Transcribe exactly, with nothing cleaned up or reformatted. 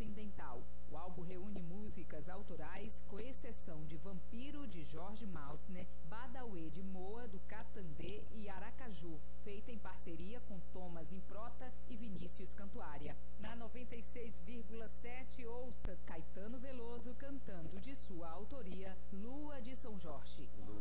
Transcendental. O álbum reúne músicas autorais, com exceção de Vampiro, de Jorge Maltner, Badauê, de Moa, do Catandê e Aracaju, feita em parceria com Thomas Improta e Vinícius Cantuária. Na noventa e seis vírgula sete, ouça Caetano Veloso cantando de sua autoria Lua de São Jorge.